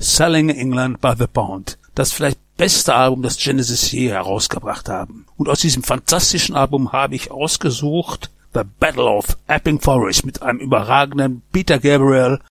Selling England by the Pound, das vielleicht beste Album, das Genesis je herausgebracht haben. Und aus diesem fantastischen Album habe ich ausgesucht The Battle of Epping Forest mit einem überragenden Peter Gabriel